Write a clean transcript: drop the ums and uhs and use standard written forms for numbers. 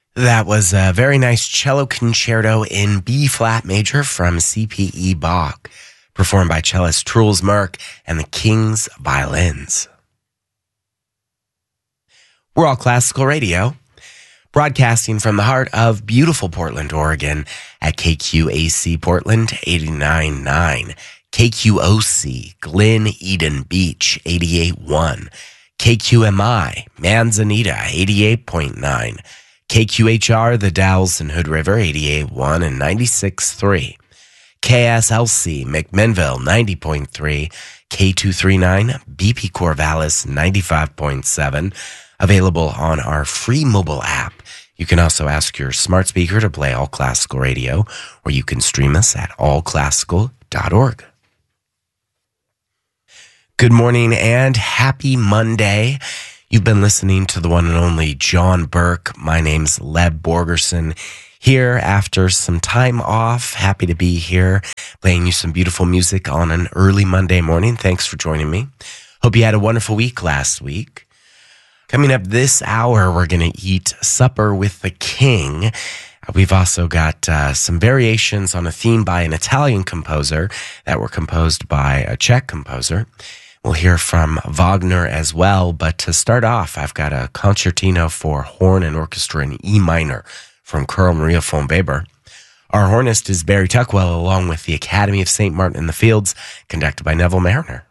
That was a very nice cello concerto in B flat major from C.P.E. Bach, performed by cellist Truls Merk and the King's Violins. We're All Classical Radio, broadcasting from the heart of beautiful Portland, Oregon at KQAC Portland 89.9, KQOC Glen Eden Beach 88.1, KQMI Manzanita 88.9, KQHR The Dalles and Hood River 88.1 and 96.3, KSLC McMinnville 90.3, K239 BP Corvallis 95.7, available on our free mobile app. You can also ask your smart speaker to play All Classical Radio, or you can stream us at allclassical.org. Good morning and happy Monday. You've been listening to the one and only John Burke. My name's Leb Borgerson, here after some time off. Happy to be here, playing you some beautiful music on an early Monday morning. Thanks for joining me. Hope you had a wonderful week last week. Coming up this hour, we're going to eat supper with the king. We've also got some variations on a theme by an Italian composer that were composed by a Czech composer. We'll hear from Wagner as well, but to start off, I've got a concertino for horn and orchestra in E minor from Carl Maria von Weber. Our hornist is Barry Tuckwell, along with the Academy of St. Martin in the Fields, conducted by Neville Mariner.